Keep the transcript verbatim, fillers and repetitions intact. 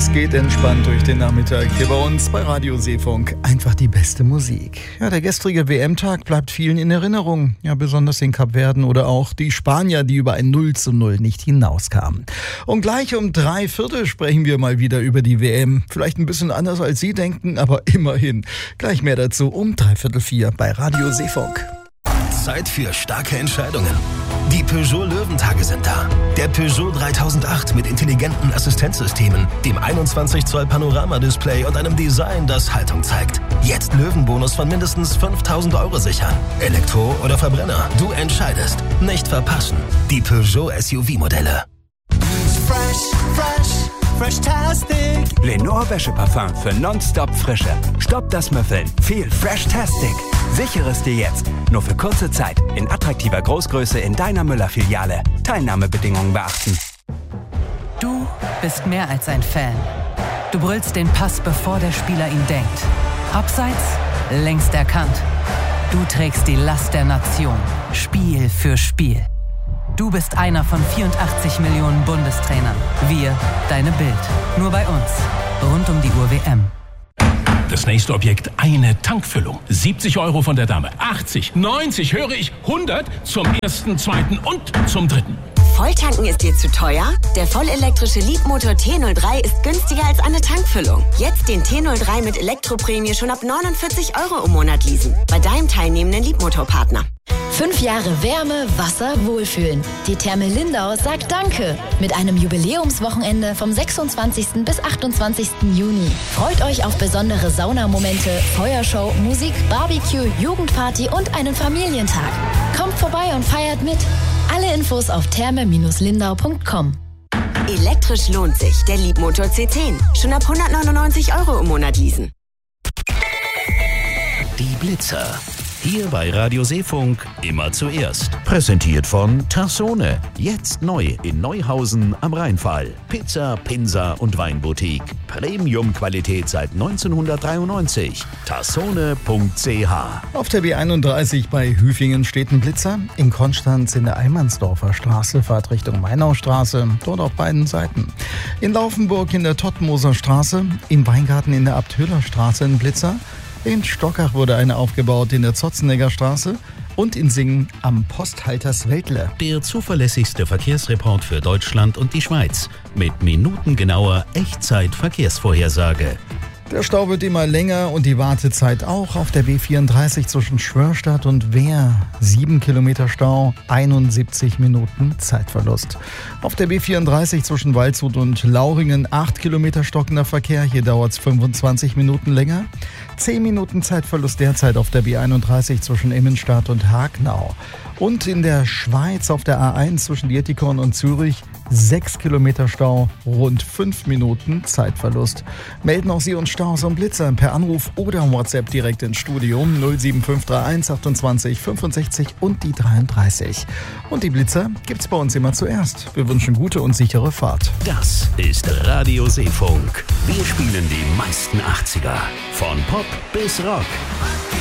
Es geht entspannt durch den Nachmittag hier bei uns bei Radio Seefunk. Einfach die beste Musik. Ja, der gestrige W M-Tag bleibt vielen in Erinnerung. Ja, besonders in Kapverden oder auch die Spanier, die über ein null zu null nicht hinauskamen. Und gleich um drei Viertel sprechen wir mal wieder über die W M. Vielleicht ein bisschen anders als Sie denken, aber immerhin. Gleich mehr dazu um drei Viertel vier bei Radio Seefunk. Zeit für starke Entscheidungen. Die Peugeot Löwentage sind da. Der Peugeot dreitausendacht mit intelligenten Assistenzsystemen, dem einundzwanzig Zoll Panoramadisplay und einem Design, das Haltung zeigt. Jetzt Löwenbonus von mindestens fünftausend Euro sichern. Elektro oder Verbrenner, du entscheidest. Nicht verpassen. Die Peugeot S U V-Modelle. Fresh, fresh, fresh-tastic. Lenore Wäscheparfum für nonstop Frische. Stopp das Müffeln. Viel Fresh-tastic. Sichere es dir jetzt. Nur für kurze Zeit. In attraktiver Großgröße in deiner Müller-Filiale. Teilnahmebedingungen beachten. Du bist mehr als ein Fan. Du brüllst den Pass, bevor der Spieler ihn denkt. Abseits, längst erkannt. Du trägst die Last der Nation. Spiel für Spiel. Du bist einer von vierundachtzig Millionen Bundestrainern. Wir, deine Bild. Nur bei uns. Rund um die Uhr W M. Das nächste Objekt, eine Tankfüllung. siebzig Euro von der Dame. achtzig, neunzig, höre ich, hundert zum ersten, zweiten und zum dritten. Volltanken ist dir zu teuer? Der vollelektrische Leapmotor T null drei ist günstiger als eine Tankfüllung. Jetzt den T null drei mit Elektroprämie schon ab neunundvierzig Euro im Monat leasen. Bei deinem teilnehmenden Leapmotor-Partner. Fünf Jahre Wärme, Wasser, Wohlfühlen. Die Therme Lindau sagt Danke. Mit einem Jubiläumswochenende vom sechsundzwanzigsten bis achtundzwanzigsten Juni. Freut euch auf besondere Saunamomente, Feuershow, Musik, Barbecue, Jugendparty und einen Familientag. Kommt vorbei und feiert mit. Alle Infos auf therme Bindestrich lindau punkt com. Elektrisch lohnt sich. Der Leapmotor C zehn. Schon ab hundertneunundneunzig Euro im Monat leasen. Die Blitzer. Hier bei Radio Seefunk immer zuerst. Präsentiert von Tassone. Jetzt neu in Neuhausen am Rheinfall. Pizza, Pinsa und Weinboutique. Premium-Qualität seit neunzehnhundertdreiundneunzig. tassone punkt c h. Auf der B einunddreißig bei Hüfingen steht ein Blitzer. In Konstanz in der Allmannsdorfer Straße, Fahrt Richtung Mainaustraße, dort auf beiden Seiten. In Laufenburg in der Tottmoser Straße, im Weingarten in der Abthöhler ein Blitzer. In Stockach wurde eine aufgebaut in der Zotzenegger Straße und in Singen am Posthaltersweltle. Der zuverlässigste Verkehrsreport für Deutschland und die Schweiz mit minutengenauer Echtzeit-Verkehrsvorhersage. Der Stau wird immer länger und die Wartezeit auch. Auf der B vierunddreißig zwischen Schwörstadt und Wehr sieben Kilometer Stau, einundsiebzig Minuten Zeitverlust. Auf der B vierunddreißig zwischen Waldshut und Lauringen acht Kilometer stockender Verkehr. Hier dauert es fünfundzwanzig Minuten länger. zehn Minuten Zeitverlust derzeit auf der B einunddreißig zwischen Immenstadt und Hagnau. Und in der Schweiz auf der A eins zwischen Dietikon und Zürich sechs Kilometer Stau, rund fünf Minuten Zeitverlust. Melden auch Sie uns Staus und Blitzer per Anruf oder WhatsApp direkt ins Studio null sieben fünf drei eins achtundzwanzig fünfundsechzig und die dreiunddreißig. Und die Blitzer gibt's bei uns immer zuerst. Wir wünschen gute und sichere Fahrt. Das ist Radio Seefunk. Wir spielen die meisten achtziger. Von Pop bis Rock.